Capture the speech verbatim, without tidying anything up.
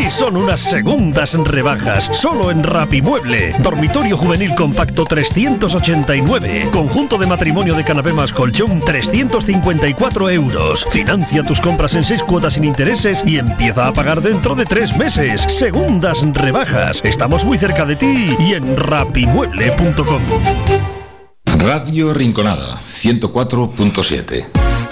Y son unas segundas rebajas, solo en Rapimueble. Dormitorio juvenil compacto trescientos ochenta y nueve. Conjunto de matrimonio de canapé más colchón trescientos cincuenta y cuatro euros. Financia tus compras en seis cuotas sin intereses y empieza a pagar dentro de tres meses. Segundas rebajas. Estamos muy cerca de ti y en rapimueble punto com. Radio Rinconada, ciento cuatro punto siete.